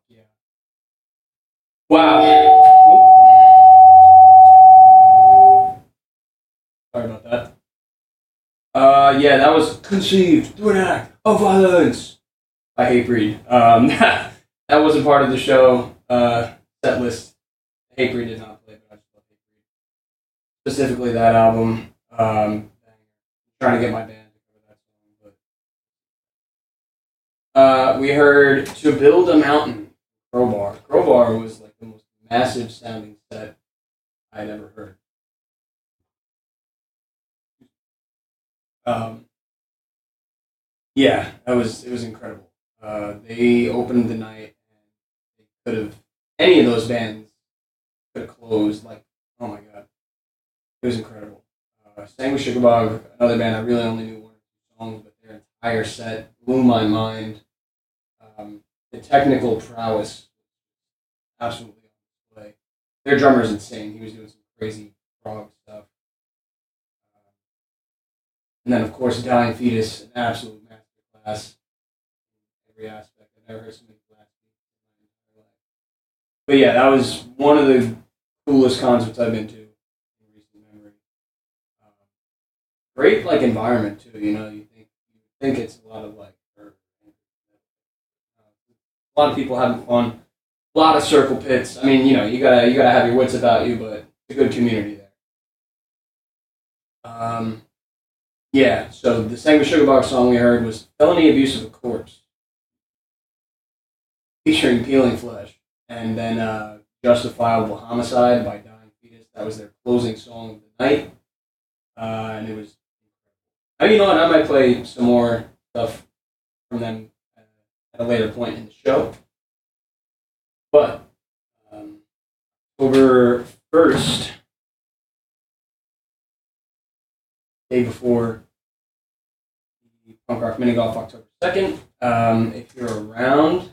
yeah. Wow. Sorry about that. Yeah, that was conceived through an act of violence. I hate Breed. That wasn't part of the show set list. Hate Breed did not play, but I just love Hate Breed. Specifically that album. Trying to get my band to cover that song, but we heard "To Build a Mountain." Crowbar. Crowbar was like the most massive sounding set I'd ever heard. Um, yeah, that was it was incredible. They opened the night, and they could have any of those bands could have closed. Like, oh my god, it was incredible. Sang with Sugarbug, another band I really only knew one or two songs, but their entire set blew my mind. The technical prowess absolutely on display. Their drummer is insane. He was doing some crazy prog stuff. And then, of course, Dying Fetus, an absolute masterclass in every aspect. I've never heard so many blast beats in my entire life. But yeah, that was one of the coolest concerts I've been to in recent memory. Um, Great, like, environment, too. You think it's a lot of, like, a lot of people having fun, a lot of circle pits. I mean, you gotta have your wits about you, but it's a good community there. Um, yeah, so the Sang with Sugarbox song we heard was "Felony Abuse of a Corpse," featuring Peeling Flesh, and then "Justifiable Homicide" by Dying Fetus. That was their closing song of the night, and it was. I mean, you know what? I might play some more stuff from them at a later point in the show, but um, October 1st, day before the Punk Rock Mini Golf, October 2nd. If you're around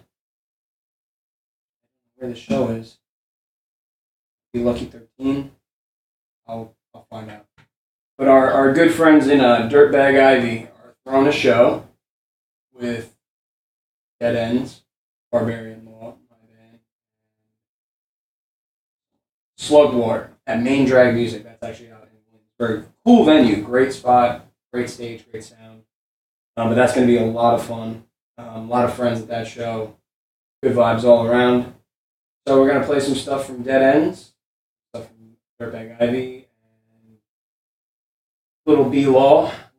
where the show is, be Lucky 13. I'll find out. But our good friends in Dirtbag Ivy are throwing a show with Dead Ends, Barbarian Law, my band, Slugwar at Main Drag Music. That's actually out in Williamsburg. Cool venue, great spot, great stage, great sound. But that's going to be a lot of fun. A lot of friends at that show. Good vibes all around. So we're going to play some stuff from Dead Ends, stuff from Dirtbag Ivy, and Little B Law.